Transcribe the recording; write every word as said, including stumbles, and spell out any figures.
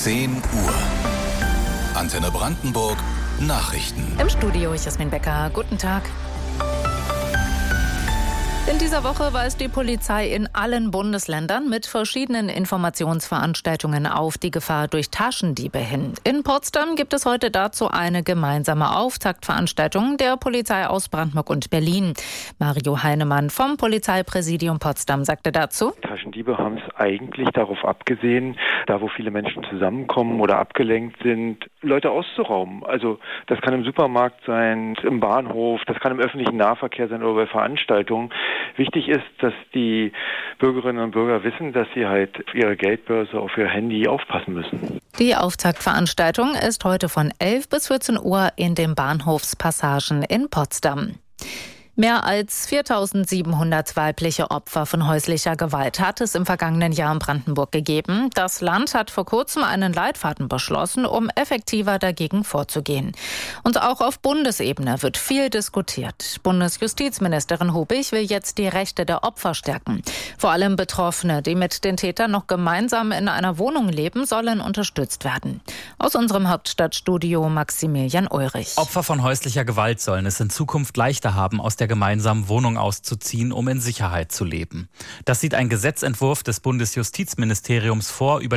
zehn Uhr. Antenne Brandenburg Nachrichten. Im Studio Jasmin Becker. Guten Tag. In dieser Woche weist die Polizei in allen Bundesländern mit verschiedenen Informationsveranstaltungen auf die Gefahr durch Taschendiebe hin. In Potsdam gibt es heute dazu eine gemeinsame Auftaktveranstaltung der Polizei aus Brandenburg und Berlin. Mario Heinemann vom Polizeipräsidium Potsdam sagte dazu: Taschendiebe haben es eigentlich darauf abgesehen, da wo viele Menschen zusammenkommen oder abgelenkt sind, Leute auszurauben. Also das kann im Supermarkt sein, im Bahnhof, das kann im öffentlichen Nahverkehr sein oder bei Veranstaltungen. Wichtig ist, dass die Bürgerinnen und Bürger wissen, dass sie halt auf ihre Geldbörse, auf ihr Handy aufpassen müssen. Die Auftaktveranstaltung ist heute von elf bis vierzehn Uhr in den Bahnhofspassagen in Potsdam. Mehr als viertausendsiebenhundert weibliche Opfer von häuslicher Gewalt hat es im vergangenen Jahr in Brandenburg gegeben. Das Land hat vor kurzem einen Leitfaden beschlossen, um effektiver dagegen vorzugehen. Und auch auf Bundesebene wird viel diskutiert. Bundesjustizministerin Hubig will jetzt die Rechte der Opfer stärken. Vor allem Betroffene, die mit den Tätern noch gemeinsam in einer Wohnung leben, sollen unterstützt werden. Aus unserem Hauptstadtstudio Maximilian Ulrich. Opfer von häuslicher Gewalt sollen es in Zukunft leichter haben, aus der gemeinsamen Wohnung auszuziehen, um in Sicherheit zu leben. Das sieht ein Gesetzentwurf des Bundesjustizministeriums vor, über